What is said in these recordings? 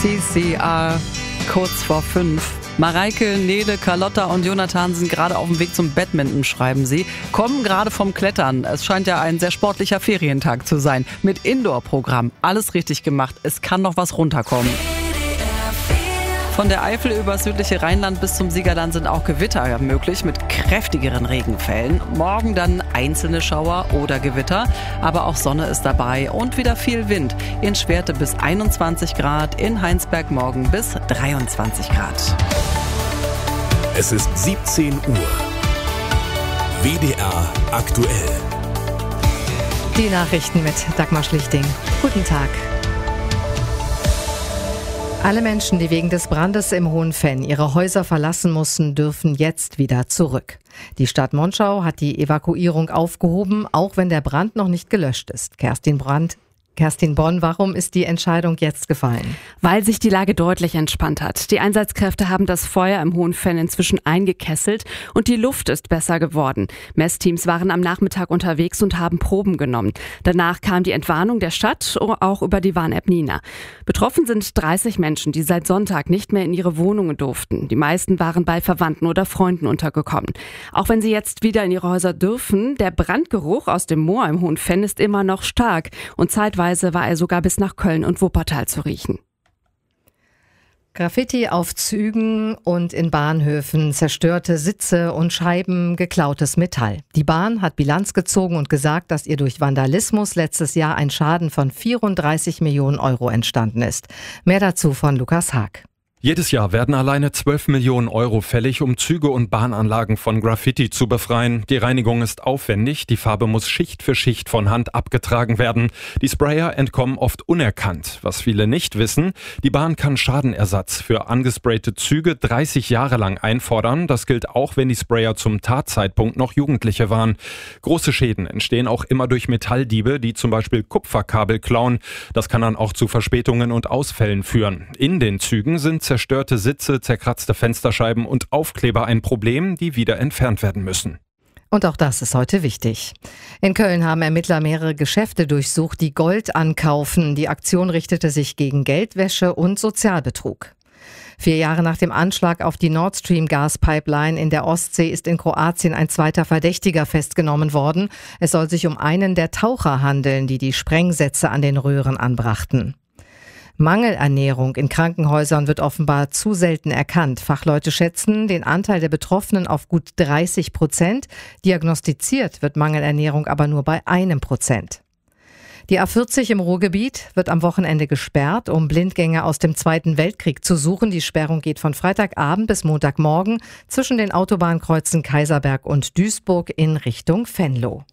CCR kurz vor 5. Mareike, Nele, Carlotta und Jonathan sind gerade auf dem Weg zum Badminton, schreiben sie. Kommen gerade vom Klettern. Es scheint ja ein sehr sportlicher Ferientag zu sein. Mit Indoor-Programm. Alles richtig gemacht. Es kann noch was runterkommen. Von der Eifel über das südliche Rheinland bis zum Siegerland sind auch Gewitter möglich mit kräftigeren Regenfällen. Morgen dann einzelne Schauer oder Gewitter, aber auch Sonne ist dabei und wieder viel Wind. In Schwerte bis 21 Grad, in Heinsberg morgen bis 23 Grad. Es ist 17 Uhr. WDR aktuell. Die Nachrichten mit Dagmar Schlichting. Guten Tag. Alle Menschen, die wegen des Brandes im Hohenfenn ihre Häuser verlassen mussten, dürfen jetzt wieder zurück. Die Stadt Monschau hat die Evakuierung aufgehoben, auch wenn der Brand noch nicht gelöscht ist. Kerstin Bonn, warum ist die Entscheidung jetzt gefallen? Weil sich die Lage deutlich entspannt hat. Die Einsatzkräfte haben das Feuer im Hohenfenn inzwischen eingekesselt und die Luft ist besser geworden. Messteams waren am Nachmittag unterwegs und haben Proben genommen. Danach kam die Entwarnung der Stadt, auch über die Warn-App Nina. Betroffen sind 30 Menschen, die seit Sonntag nicht mehr in ihre Wohnungen durften. Die meisten waren bei Verwandten oder Freunden untergekommen. Auch wenn sie jetzt wieder in ihre Häuser dürfen, der Brandgeruch aus dem Moor im Hohenfenn ist immer noch stark und zeitweise war er sogar bis nach Köln und Wuppertal zu riechen. Graffiti auf Zügen und in Bahnhöfen, zerstörte Sitze und Scheiben, geklautes Metall. Die Bahn hat Bilanz gezogen und gesagt, dass ihr durch Vandalismus letztes Jahr ein Schaden von 34 Millionen Euro entstanden ist. Mehr dazu von Lukas Haag. Jedes Jahr werden alleine 12 Millionen Euro fällig, um Züge und Bahnanlagen von Graffiti zu befreien. Die Reinigung ist aufwendig, die Farbe muss Schicht für Schicht von Hand abgetragen werden. Die Sprayer entkommen oft unerkannt. Was viele nicht wissen, die Bahn kann Schadenersatz für angesprayte Züge 30 Jahre lang einfordern. Das gilt auch, wenn die Sprayer zum Tatzeitpunkt noch Jugendliche waren. Große Schäden entstehen auch immer durch Metalldiebe, die zum Beispiel Kupferkabel klauen. Das kann dann auch zu Verspätungen und Ausfällen führen. In den Zügen sind zerstörte Sitze, zerkratzte Fensterscheiben und Aufkleber ein Problem, die wieder entfernt werden müssen. Und auch das ist heute wichtig. In Köln haben Ermittler mehrere Geschäfte durchsucht, die Gold ankaufen. Die Aktion richtete sich gegen Geldwäsche und Sozialbetrug. 4 Jahre nach dem Anschlag auf die Nord Stream Gaspipeline in der Ostsee ist in Kroatien ein zweiter Verdächtiger festgenommen worden. Es soll sich um einen der Taucher handeln, die die Sprengsätze an den Röhren anbrachten. Mangelernährung in Krankenhäusern wird offenbar zu selten erkannt. Fachleute schätzen den Anteil der Betroffenen auf gut 30%. Diagnostiziert wird Mangelernährung aber nur bei 1%. Die A40 im Ruhrgebiet wird am Wochenende gesperrt, um Blindgänger aus dem Zweiten Weltkrieg zu suchen. Die Sperrung geht von Freitagabend bis Montagmorgen zwischen den Autobahnkreuzen Kaiserberg und Duisburg in Richtung Venlo.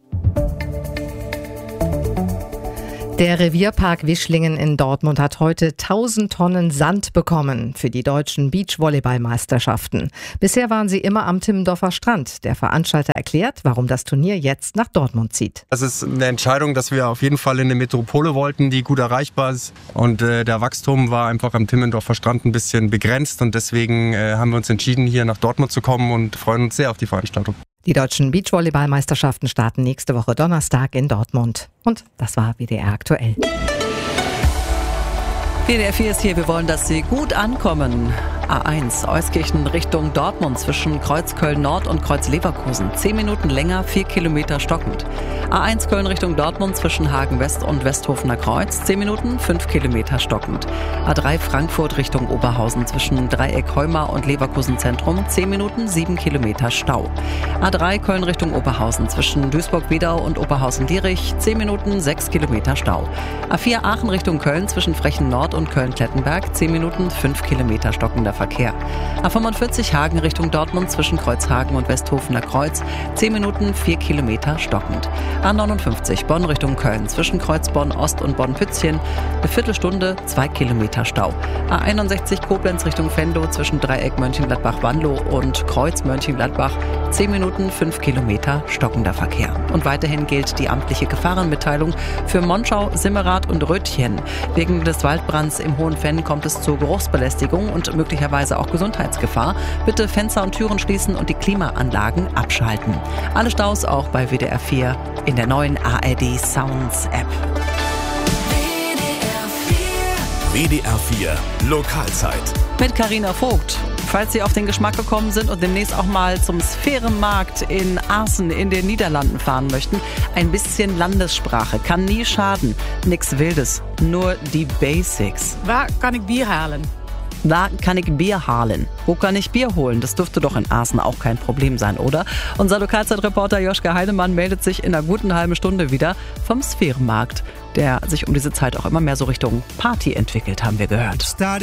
Der Revierpark Wischlingen in Dortmund hat heute 1000 Tonnen Sand bekommen für die deutschen Beachvolleyball-Meisterschaften. Bisher waren sie immer am Timmendorfer Strand. Der Veranstalter erklärt, warum das Turnier jetzt nach Dortmund zieht. Das ist eine Entscheidung, dass wir auf jeden Fall in eine Metropole wollten, die gut erreichbar ist. Und der Wachstum war einfach am Timmendorfer Strand ein bisschen begrenzt. Und deswegen haben wir uns entschieden, hier nach Dortmund zu kommen und freuen uns sehr auf die Veranstaltung. Die deutschen Beachvolleyball-Meisterschaften starten nächste Woche Donnerstag in Dortmund. Und das war WDR aktuell. WDR 4 ist hier, wir wollen, dass Sie gut ankommen. A1, Euskirchen Richtung Dortmund zwischen Kreuz Köln-Nord und Kreuz Leverkusen. 10 Minuten länger, 4 Kilometer stockend. A1 Köln Richtung Dortmund zwischen Hagen-West und Westhofener Kreuz. 10 Minuten, 5 Kilometer stockend. A3 Frankfurt Richtung Oberhausen zwischen Dreieck Heumar und Leverkusen Zentrum. 10 Minuten, 7 Kilometer Stau. A3 Köln Richtung Oberhausen zwischen Duisburg-Wedau und Oberhausen-Dierich. 10 Minuten, 6 Kilometer Stau. A4 Aachen Richtung Köln zwischen Frechen Nord und Köln-Klettenberg. 10 Minuten, 5 Kilometer stockender Verkehr. A45 Hagen Richtung Dortmund zwischen Kreuzhagen und Westhofener Kreuz. 10 Minuten, 4 Kilometer stockend. A59 Bonn Richtung Köln zwischen Kreuz Bonn Ost und Bonn Pützchen. Eine Viertelstunde, 2 Kilometer Stau. A61 Koblenz Richtung Venlo zwischen Dreieck Mönchengladbach-Wanlo und Kreuz Mönchengladbach. 10 Minuten, 5 Kilometer stockender Verkehr. Und weiterhin gilt die amtliche Gefahrenmitteilung für Monschau, Simmerath und Rötchen. Wegen des Waldbrands im Hohenfenn kommt es zur Geruchsbelästigung und möglicherweise auch Gesundheitsgefahr. Bitte Fenster und Türen schließen und die Klimaanlagen abschalten. Alle Staus auch bei WDR 4 in der neuen ARD Sounds App. WDR 4 Lokalzeit. Mit Carina Vogt. Falls Sie auf den Geschmack gekommen sind und demnächst auch mal zum Sphärenmarkt in Assen in den Niederlanden fahren möchten, ein bisschen Landessprache kann nie schaden. Nix Wildes, nur die Basics. Waar kan ik Bier halen? Da kann ich Bier halen. Wo kann ich Bier holen? Das dürfte doch in Assen auch kein Problem sein, oder? Unser Lokalzeitreporter Joschka Heidemann meldet sich in einer guten halben Stunde wieder vom Sphärenmarkt, der sich um diese Zeit auch immer mehr so Richtung Party entwickelt, haben wir gehört.